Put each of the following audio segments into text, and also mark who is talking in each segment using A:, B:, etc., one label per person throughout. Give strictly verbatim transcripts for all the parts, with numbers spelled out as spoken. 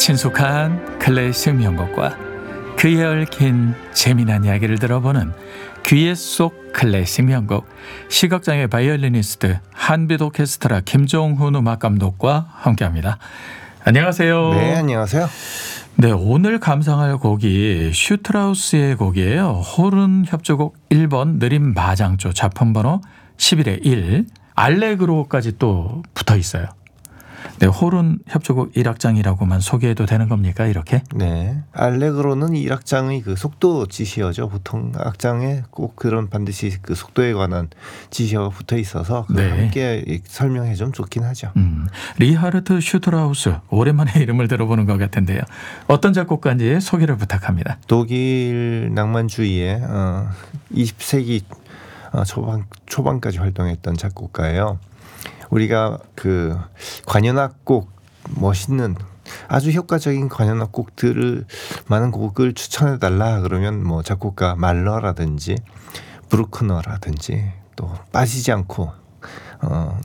A: 친숙한 클래식 명곡과 그에 얽힌 재미난 이야기를 들어보는 귀에 쏙 클래식 명곡. 시각장애 바이올리니스트 한빛 오케스트라 김종훈 음악감독과 함께합니다. 안녕하세요.
B: 네, 안녕하세요.
A: 네, 오늘 감상할 곡이 슈트라우스의 곡이에요. 호른 협주곡 일 번 느린 마장조 작품번호 십일의 일 알레그로까지 또 붙어 있어요. 네, 호른 협주곡 일 악장이라고만 소개해도 되는 겁니까, 이렇게?
B: 네, 알레그로는 일 악장의 그 속도 지시어죠. 보통 악장에 꼭 그런 반드시 그 속도에 관한 지시어가 붙어 있어서
A: 네.
B: 함께 설명해 좀 좋긴 하죠.
A: 음, 리하르트 슈트라우스, 오랜만에 이름을 들어보는 것 같은데요. 어떤 작곡가인지 소개를 부탁합니다.
B: 독일 낭만주의의 어, 이십 세기 어, 초반 초반까지 활동했던 작곡가예요. 우리가 그 관현악곡 멋있는 아주 효과적인 관현악곡들을 많은 곡을 추천해 달라 그러면 뭐 작곡가 말러라든지 브루크너라든지 또 빠지지 않고 어,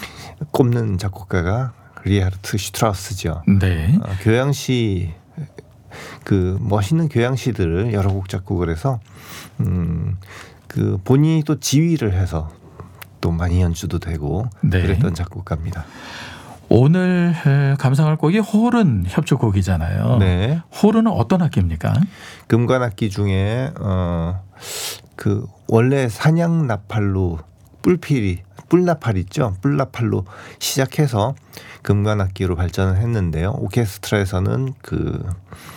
B: 꼽는 작곡가가 리하르트 슈트라우스죠.
A: 네.
B: 어, 교향시 그 멋있는 교향시들을 여러 곡 작곡을 해서 음, 그 본인이 또 지휘를 해서 또 많이 연주도 되고
A: 네.
B: 그랬던 작곡가입니다.
A: 오늘 감상할 곡이 호른 협주곡이잖아요.
B: 네.
A: 호른은 어떤 악기입니까?
B: 금관악기 중에 어, 그 원래 사냥 나팔로 뿔필이 뿔나팔 있죠. 뿔나팔로 시작해서 금관악기로 발전을 했는데요. 오케스트라에서는 그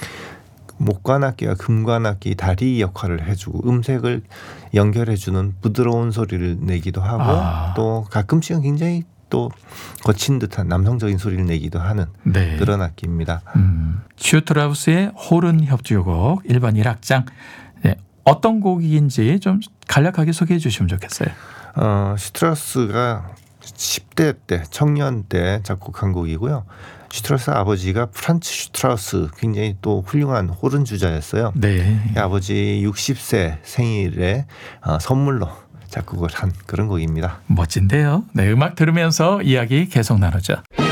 B: 목관악기와 금관악기 다리 역할을 해주고 음색을 연결해주는 부드러운 소리를 내기도 하고
A: 아.
B: 또 가끔씩은 굉장히 또 거친 듯한 남성적인 소리를 내기도 하는
A: 네.
B: 그런 악기입니다.
A: 음, 슈트라우스의 호른 협주곡 일 번 일 악장. 네, 어떤 곡인지 좀 간략하게 소개해 주시면 좋겠어요.
B: 어, 슈트라우스가 십 대 때 청년 때 작곡한 곡이고요. 슈트라우스 아버지가 프란츠 슈트라우스 굉장히 또 훌륭한 호른 주자였어요.
A: 네.
B: 아버지 육십 세 생일에 어, 선물로 작곡을 한 그런 곡입니다.
A: 멋진데요. 네, 음악 들으면서 이야기 계속 나누죠.